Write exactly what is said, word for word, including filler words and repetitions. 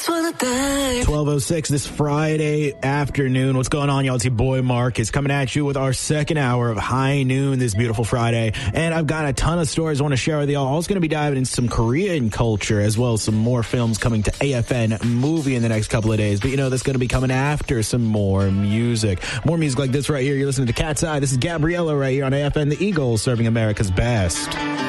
twelve oh six this Friday afternoon. What's going on, y'all? It's your boy Marcus coming at you with our second hour of High Noon this beautiful Friday. And I've got a ton of stories I want to share with y'all. I'm also going to be diving into some Korean culture as well as some more films coming to A F N Movie in the next couple of days. But you know, that's going to be coming after some more music. More music like this right here. You're listening to Cat's Eye. This is Gabriella right here on A F N The Eagle, serving America's best.